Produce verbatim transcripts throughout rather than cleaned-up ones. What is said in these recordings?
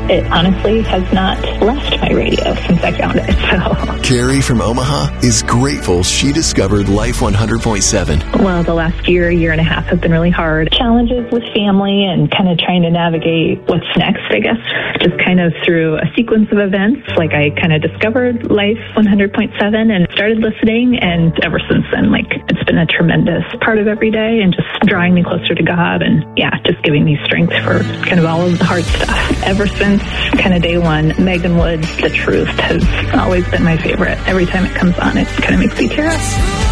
it honestly has not left my radio since I found it. So, Carrie from Omaha is grateful she discovered Life one hundred point seven. Well, the last year, year and a half have been really hard. Challenges with family and kind of trying to navigate what's next, I guess. Just kind of through a sequence of events, like I kind of discovered Life one hundred point seven and started listening, and ever since then, like, it's been a tremendous part of every day and just drawing me closer to God and, yeah, just giving me strength for kind of all of the hard stuff. Ever since kind of day one, Megan Wood's The Truth has always been my favorite. Every time it comes on, it kind of makes me tear up.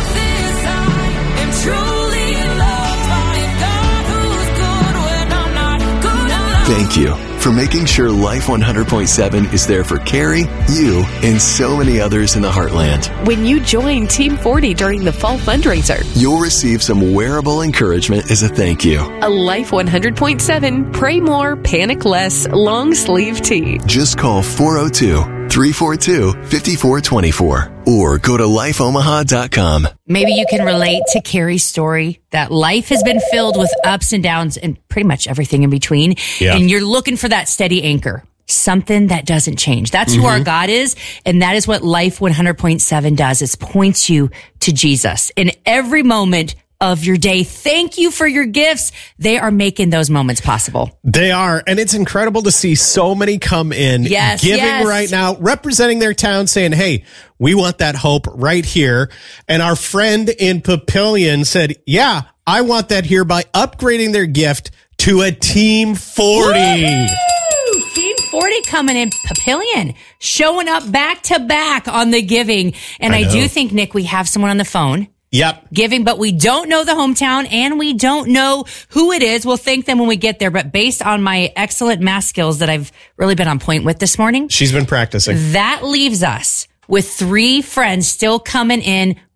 Thank you for making sure Life one hundred point seven is there for Carrie, you, and so many others in the Heartland. When you join Team forty during the fall fundraiser, you'll receive some wearable encouragement as a thank you. A Life one hundred point seven Pray More, Panic Less long sleeve tee. Just call four oh two, three four two, five four two four or go to life omaha dot com. Maybe you can relate to Carrie's story that life has been filled with ups and downs and pretty much everything in between. Yeah. And you're looking for that steady anchor, something that doesn't change. That's who mm-hmm. our God is. And that is what Life one hundred point seven does. It points you to Jesus in every moment of your day. Thank you for your gifts. They are making those moments possible. They are. And it's incredible to see so many come in, yes, giving yes. right now, representing their town, saying, hey, we want that hope right here. And our friend in Papillion said, yeah, I want that here by upgrading their gift to a Team forty. Woo-hoo! Team forty coming in Papillion, showing up back to back on the giving. And I, I do think, Nick, we have someone on the phone. Yep. Giving, but we don't know the hometown and we don't know who it is. We'll thank them when we get there. But based on my excellent math skills that I've really been on point with this morning, she's been practicing. That leaves us with three friends still coming in